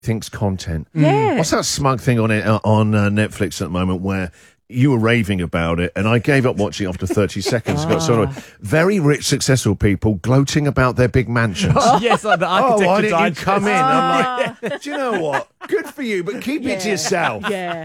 thinks content. Yeah. What's that smug thing on Netflix at the moment where you were raving about it and I gave up watching after 30 seconds? Got sort of very rich, successful people gloating about their big mansions. Yes, like the architecture. Why didn't you come in? I'm like, do you know what? Good for you, but keep it to yourself. Yeah.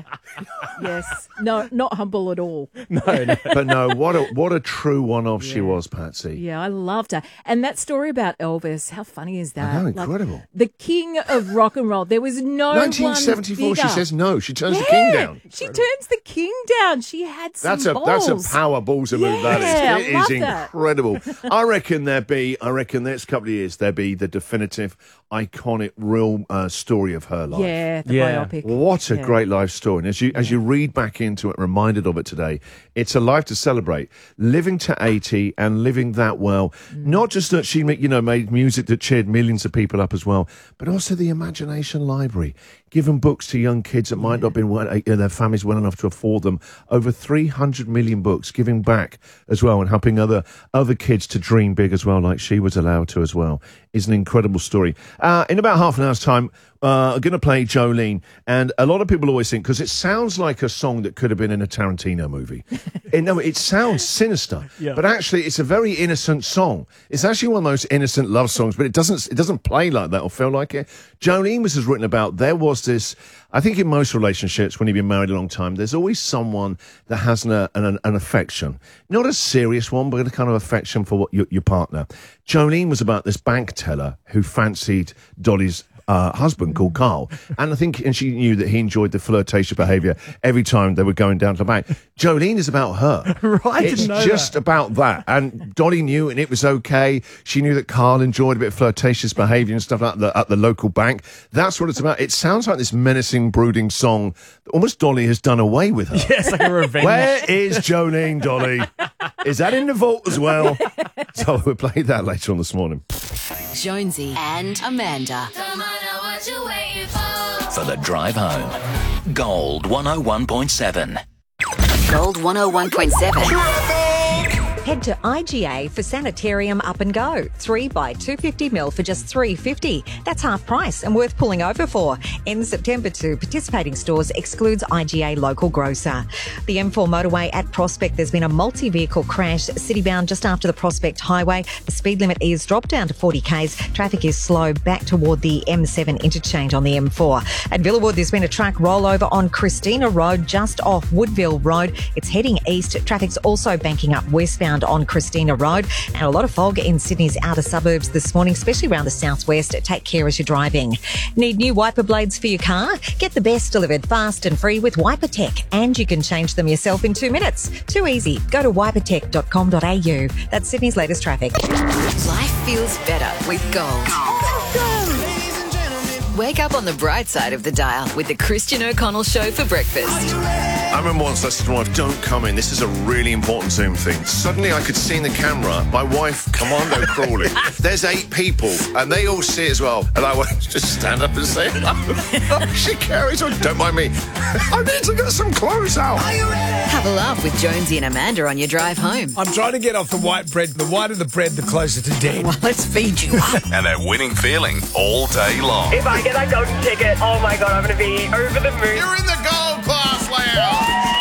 Yes. No, not humble at all. No. But no, what a true one-off she was, Patsy. Yeah, I loved her. And that story about Elvis, how funny is that? I know, incredible. The king of rock and roll. There was no 1974, one she bigger. says no. She turns the king down. She turns the king down. She had some That's a balls. power ballser move, that Yeah, is. It I is love that. incredible. I reckon the next couple of years, there'll be the definitive, iconic, real story of her life. Yeah, the Yeah. biopic. What a great life story. And as you read back into it, reminded of it today, it's a life to celebrate. Living to 80 and living that well. Not just that she made music that cheered millions of people up as well, but also the Imagination Library. Giving books to young kids that might not have been their families well enough to afford them. Over 300 million books, giving back as well and helping other kids to dream big as well, like she was allowed to as well. Is an incredible story. In about half an hour's time, I'm going to play Jolene. And a lot of people always think, because it sounds like a song that could have been in a Tarantino movie. It sounds sinister, but actually it's a very innocent song. It's actually one of the most innocent love songs, but it doesn't play like that or feel like it. Jolene was written about, there was this, I think in most relationships, when you've been married a long time, there's always someone that has an affection. Not a serious one, but a kind of affection for your partner. Jolene was about this bank teller who fancied Dolly's husband called Carl, and she knew that he enjoyed the flirtatious behaviour every time they were going down to the bank. Jolene is about her. Right, It's didn't know just that. about that. And Dolly knew, and it was okay. She knew that Carl enjoyed a bit of flirtatious behaviour and stuff like that at the local bank. That's what it's about. It sounds like this menacing, brooding song that almost Dolly has done away with her. Yes, like a revenge. Where is Jolene, Dolly? Is that in the vault as well? So we'll play that later on this morning. Jonesy and Amanda. Come on, now what you waiting for? For the drive home. Gold 101.7. Gold 101.7. Head to IGA for Sanitarium Up and Go. 3 by 250ml for just $3.50. That's half price and worth pulling over for. Ends September 2. Participating stores excludes IGA local grocer. The M4 motorway at Prospect, there's been a multi-vehicle crash citybound just after the Prospect Highway. The speed limit is dropped down to 40 k's. Traffic is slow back toward the M7 interchange on the M4. At Villawood, there's been a truck rollover on Christina Road just off Woodville Road. It's heading east. Traffic's also banking up westbound on Christina Road, and a lot of fog in Sydney's outer suburbs this morning, especially around the southwest. Take care as you're driving. Need new wiper blades for your car? Get the best delivered fast and free with WiperTech, and you can change them yourself in 2 minutes. Too easy. Go to wipertech.com.au. That's Sydney's latest traffic. Life feels better with Gold. Wake up on the bright side of the dial with the Christian O'Connell Show for breakfast. I remember once I said to my wife, don't come in, this is a really important Zoom thing. Suddenly I could see in the camera my wife commando crawling. There's 8 people and they all see it as well. And I went, just stand up and say hello. She carries on, don't mind me. I need to get some clothes out. Have a laugh with Jonesy and Amanda on your drive home. I'm trying to get off the white bread. The whiter the bread, the closer to dead. Well, let's feed you up. And that winning feeling all day long. If I get that golden ticket, oh my God, I'm going to be over the moon. You're in the Gold Class Lounge.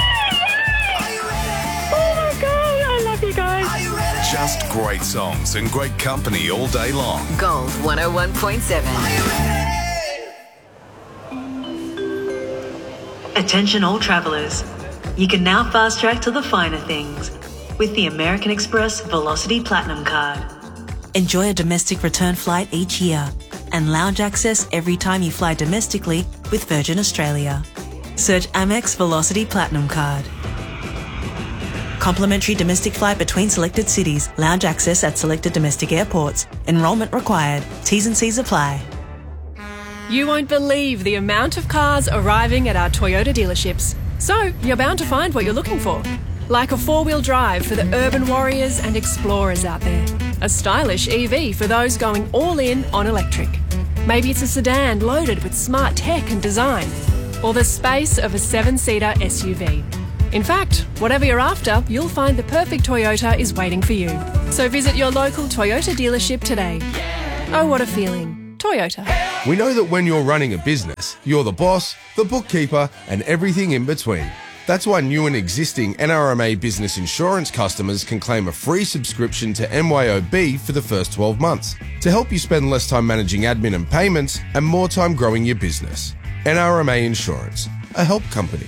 Oh my God, I love you guys. Just great songs and great company all day long. Gold 101.7. Attention all travellers. You can now fast track to the finer things with the American Express Velocity Platinum Card. Enjoy a domestic return flight each year and lounge access every time you fly domestically with Virgin Australia. Search Amex Velocity Platinum Card. Complimentary domestic flight between selected cities. Lounge access at selected domestic airports. Enrolment required. T's and C's apply. You won't believe the amount of cars arriving at our Toyota dealerships. So, you're bound to find what you're looking for. Like a 4-wheel drive for the urban warriors and explorers out there. A stylish EV for those going all in on electric. Maybe it's a sedan loaded with smart tech and design. Or the space of a 7-seater SUV. In fact, whatever you're after, you'll find the perfect Toyota is waiting for you. So visit your local Toyota dealership today. Oh, what a feeling. Toyota. We know that when you're running a business, you're the boss, the bookkeeper, and everything in between. That's why new and existing NRMA Business Insurance customers can claim a free subscription to MYOB for the first 12 months to help you spend less time managing admin and payments and more time growing your business. NRMA Insurance, a help company.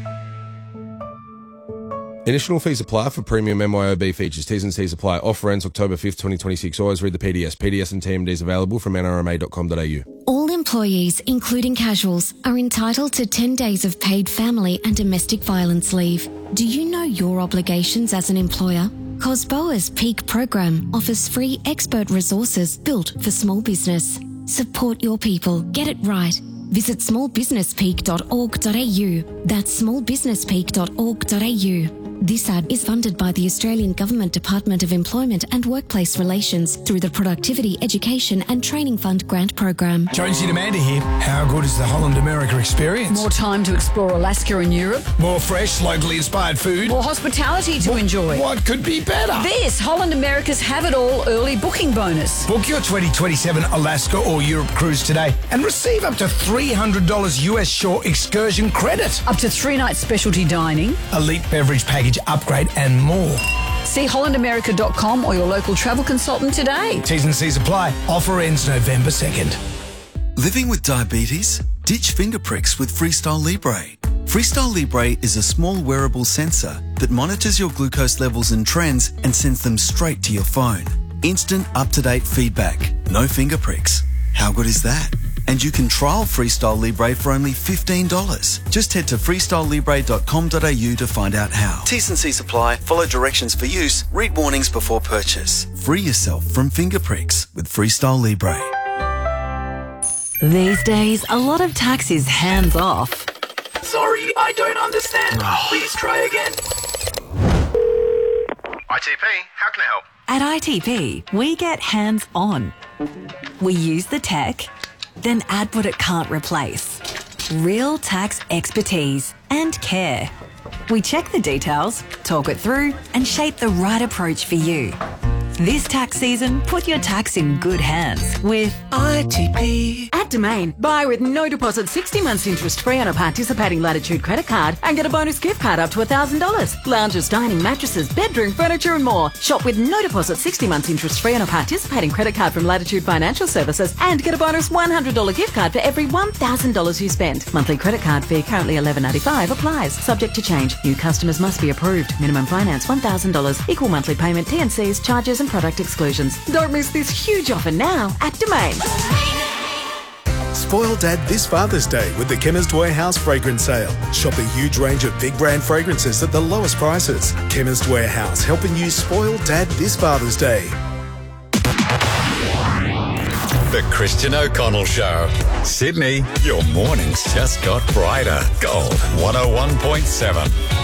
Initial fees apply for premium MYOB features. T's and C's apply. Offer ends October 5th, 2026. Always read the PDS. PDS and TMDs available from nrma.com.au. All employees, including casuals, are entitled to 10 days of paid family and domestic violence leave. Do you know your obligations as an employer? COSBOA's Peak program offers free expert resources built for small business. Support your people. Get it right. Visit smallbusinesspeak.org.au. That's smallbusinesspeak.org.au. This ad is funded by the Australian Government Department of Employment and Workplace Relations through the Productivity, Education and Training Fund grant program. Jonesy and Amanda here. How good is the Holland America experience? More time to explore Alaska and Europe. More fresh, locally inspired food. More hospitality to enjoy. What could be better? This Holland America's Have It All early booking bonus. Book your 2027 Alaska or Europe cruise today and receive up to $300 US shore excursion credit. Up to 3 nights specialty dining. Elite beverage package upgrade and more. See hollandamerica.com or your local travel consultant today. T's and C's apply. Offer ends November 2nd. Living with diabetes? Ditch finger pricks with Freestyle Libre. Freestyle Libre is a small wearable sensor that monitors your glucose levels and trends and sends them straight to your phone. Instant, up-to-date feedback. No finger pricks. How good is that? And you can trial Freestyle Libre for only $15. Just head to freestylelibre.com.au to find out how. T's and C's apply. Follow directions for use. Read warnings before purchase. Free yourself from finger pricks with Freestyle Libre. These days, a lot of tax is hands off. Sorry, I don't understand. Please try again. ITP, how can I help? At ITP, we get hands on. We use the tech, then add what it can't replace. Real tax expertise and care. We check the details, talk it through, and shape the right approach for you. This tax season, put your tax in good hands with ITP. At Domain, buy with no deposit 60 months interest free on a participating Latitude credit card and get a bonus gift card up to $1,000. Lounges, dining, mattresses, bedroom, furniture and more. Shop with no deposit 60 months interest free on a participating credit card from Latitude Financial Services and get a bonus $100 gift card for every $1,000 you spend. Monthly credit card fee currently $11.95 applies. Subject to change. New customers must be approved. Minimum finance $1,000. Equal monthly payment, T&Cs, charges and product exclusions. Don't miss this huge offer now at Domain. Spoil Dad this Father's Day with the Chemist Warehouse fragrance sale. Shop a huge range of big brand fragrances at the lowest prices. Chemist Warehouse, helping you spoil Dad this Father's Day. The Christian O'Connell Show. Sydney, your mornings just got brighter. Gold 101.7.